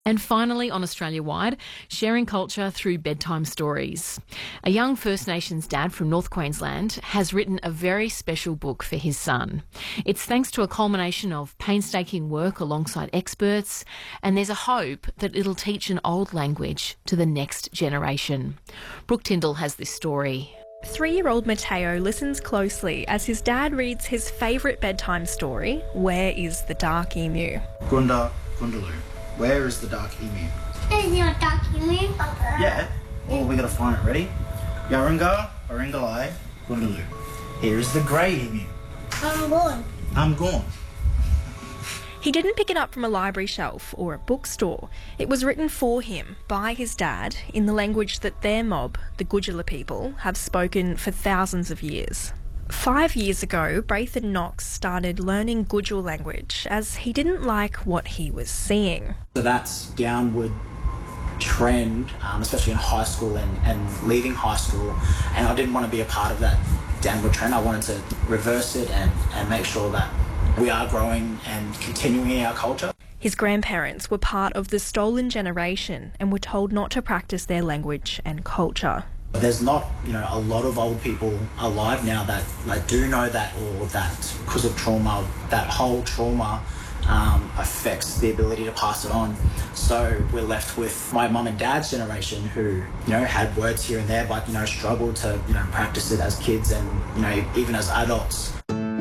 And finally, on Australia-wide, sharing culture through bedtime stories. A young First Nations dad from North Queensland has written a very special book for his son. It's thanks to a culmination of painstaking work alongside experts, and there's a hope that it'll teach an old language to the next generation. Brooke Tyndall has this story. 3-year-old Mateo listens closely as his dad reads his favourite bedtime story, Where is the Dark Emu? Gunda, Gundaloo. Where is the dark emu? There's no dark emu. Yeah. Well, we gotta find it. Ready? Yarunga, Aringalai, Gundaloo. Here is the grey emu. I'm born. I'm gone. He didn't pick it up from a library shelf or a bookstore. It was written for him by his dad in the language that their mob, the Gujula people, have spoken for thousands of years. 5 years ago, Braithen Knox started learning Gujul language as he didn't like what he was seeing. So that's downward trend, especially in high school and leaving high school, and I didn't want to be a part of that downward trend. I wanted to reverse it and make sure that we are growing and continuing in our culture. His grandparents were part of the stolen generation and were told not to practice their language and culture. There's not, a lot of old people alive now that do know that, or that because of trauma, that whole trauma affects the ability to pass it on. So we're left with my mum and dad's generation who, had words here and there, but, struggled to, practice it as kids and, even as adults.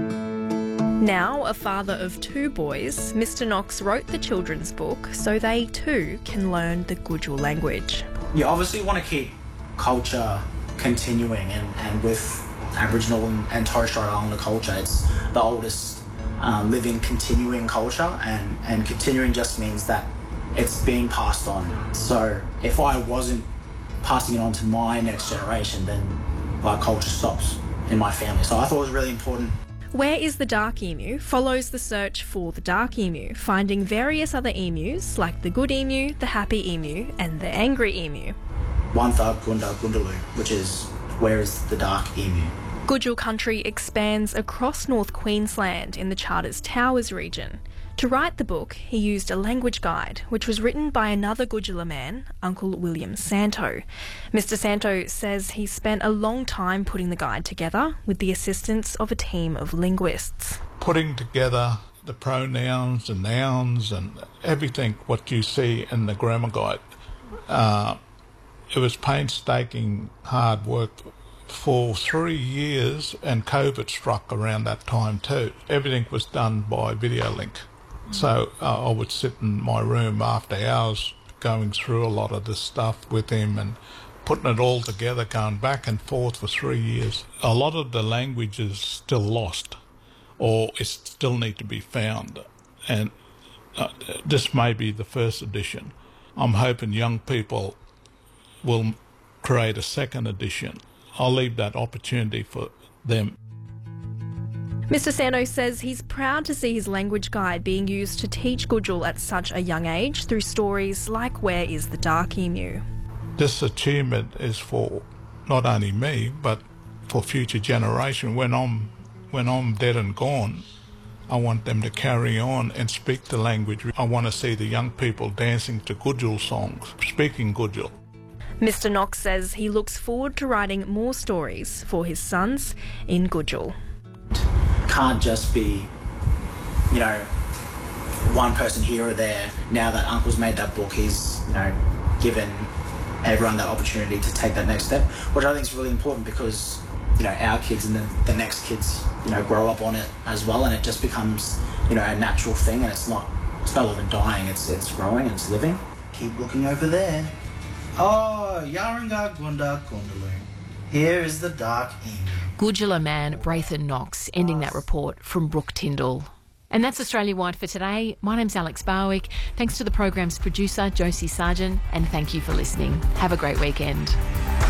Now a father of 2 boys, Mr. Knox wrote the children's book so they too can learn the Gujul language. You obviously want to keep culture continuing, and with Aboriginal and Torres Strait Islander culture, it's the oldest living continuing culture, and continuing just means that it's being passed on. So if I wasn't passing it on to my next generation, then our culture stops in my family. So I thought it was really important. Where is the Dark Emu follows the search for the Dark Emu, finding various other emus like the good emu, the happy emu and the angry emu. Wantha Gunda Gundaloo, which is Where is the Dark Emu? Gujul country expands across North Queensland in the Charters Towers region. To write the book, he used a language guide, which was written by another Gujula man, Uncle William Santo. Mr. Santo says he spent a long time putting the guide together with the assistance of a team of linguists. Putting together the pronouns and nouns and everything what you see in the grammar guide. It was painstaking hard work for 3 years, and COVID struck around that time too. Everything was done by video link. So I would sit in my room after hours going through a lot of this stuff with him and putting it all together, going back and forth for 3 years. A lot of the language is still lost, or it still need to be found. And this may be the first edition. I'm hoping young people will create a second edition. I'll leave that opportunity for them. Mr. Santo says he's proud to see his language guide being used to teach Gujul at such a young age through stories like Where is the Dark Emu? This achievement is for not only me, but for future generation. When I'm dead and gone, I want them to carry on and speak the language. I want to see the young people dancing to Gujul songs, speaking Gujul. Mr. Knox says he looks forward to writing more stories for his sons in Gujul. Can't just be, one person here or there. Now that Uncle's made that book, he's, given everyone that opportunity to take that next step, which I think is really important because, our kids and the next kids, grow up on it as well, and it just becomes, a natural thing, and it's no longer dying, it's growing and it's living. Keep looking over there. Oh, Yarunga Gunda Gundaloo. Here is the dark emu. Gujula man Braithen Knox ending that report from Brooke Tyndall. And that's Australia Wide for today. My name's Alex Barwick. Thanks to the program's producer, Josie Sargent, and thank you for listening. Have a great weekend.